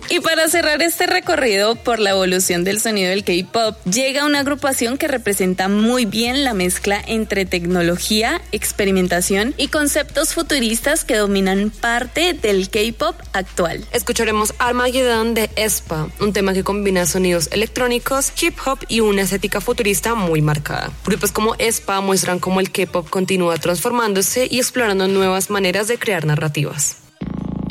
Y para cerrar este recorrido por la evolución del sonido del K-pop, llega una agrupación que representa muy bien la mezcla entre tecnología, experimentación y conceptos futuristas que dominan parte del K-pop actual. Escucharemos Armageddon de aespa, un tema que combina sonidos electrónicos, hip hop y una estética futurista muy marcada. Grupos como aespa muestran cómo el K-pop continúa transformándose y explorando nuevas maneras de crear narrativas.